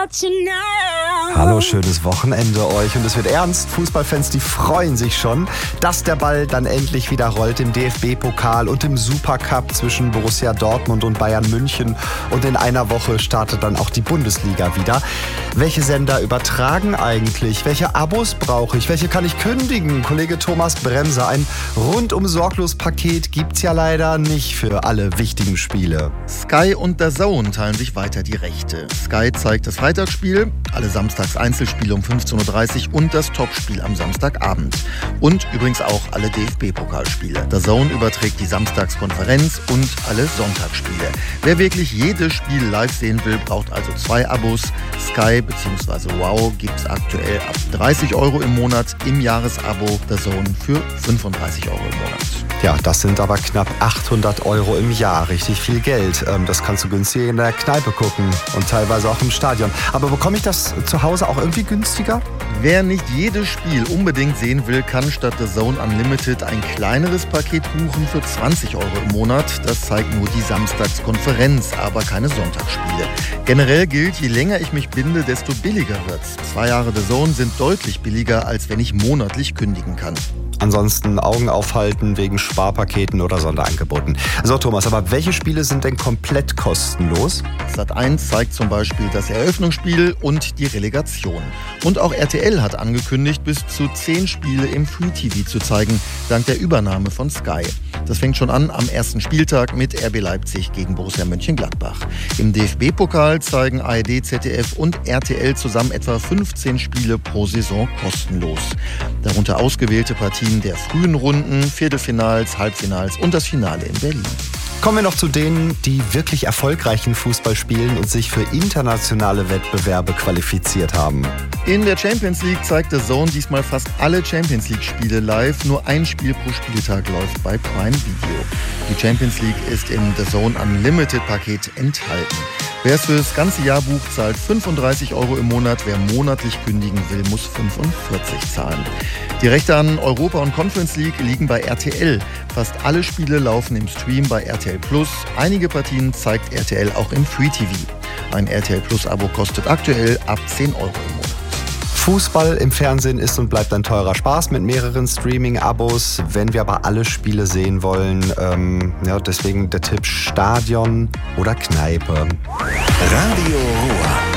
Hallo, schönes Wochenende euch und es wird ernst. Fußballfans, die freuen sich schon, dass der Ball dann endlich wieder rollt im DFB-Pokal und im Supercup zwischen Borussia Dortmund und Bayern München. Und in einer Woche startet dann auch die Bundesliga wieder. Welche Sender übertragen eigentlich? Welche Abos brauche ich? Welche kann ich kündigen? Kollege Thomas Bremser, ein rundum sorglos Paket gibt's ja leider nicht für alle wichtigen Spiele. Sky und DAZN teilen sich weiter die Rechte. Sky zeigt das Freitagsspiel, alle Samstags Einzelspiele um 15.30 Uhr und das Topspiel am Samstagabend. Und übrigens auch alle DFB-Pokalspiele. DAZN überträgt die Samstagskonferenz und alle Sonntagsspiele. Wer wirklich jedes Spiel live sehen will, braucht also 2 Abos. Sky bzw. Wow gibt es aktuell ab 30 € im Monat, im Jahresabo DAZN für 35 € im Monat. Ja, das sind aber knapp 800 € im Jahr. Richtig viel Geld. Das kannst du günstig in der Kneipe gucken und teilweise auch im Stadion. Aber bekomme ich das zu Hause auch irgendwie günstiger? Wer nicht jedes Spiel unbedingt sehen will, kann statt DAZN Unlimited ein kleineres Paket buchen für 20 € im Monat. Das zeigt nur die Samstagskonferenz, aber keine Sonntagsspiele. Generell gilt, je länger ich mich binde, desto billiger wird's. 2 Jahre DAZN sind deutlich billiger, als wenn ich monatlich kündigen kann. Ansonsten Augen aufhalten wegen Sparpaketen oder Sonderangeboten. So, Thomas, aber welche Spiele sind denn komplett kostenlos? Sat.1 zeigt zum Beispiel das Eröffnungsspiel und die Relegation. Und auch RTL hat angekündigt, bis zu 10 Spiele im Free TV zu zeigen, dank der Übernahme von Sky. Das fängt schon an am ersten Spieltag mit RB Leipzig gegen Borussia Mönchengladbach. Im DFB-Pokal zeigen ARD, ZDF und RTL zusammen etwa 15 Spiele pro Saison kostenlos. Darunter ausgewählte Partien der frühen Runden, Viertelfinals, Halbfinals und das Finale in Berlin. Kommen wir noch zu denen, die wirklich erfolgreichen Fußball spielen und sich für internationale Wettbewerbe qualifiziert haben. In der Champions League zeigt DAZN diesmal fast alle Champions League-Spiele live. Nur ein Spiel pro Spieltag läuft bei Prime Video. Die Champions League ist im DAZN Unlimited-Paket enthalten. Wer es für das ganze Jahr bucht, zahlt 35 € im Monat. Wer monatlich kündigen will, muss 45 zahlen. Die Rechte an Europa und Conference League liegen bei RTL. Fast alle Spiele laufen im Stream bei RTL Plus. Einige Partien zeigt RTL auch im Free TV. Ein RTL Plus-Abo kostet aktuell ab 10 € im Monat. Fußball im Fernsehen ist und bleibt ein teurer Spaß mit mehreren Streaming-Abos. Wenn wir aber alle Spiele sehen wollen, deswegen der Tipp Stadion oder Kneipe. Radio Ruhr.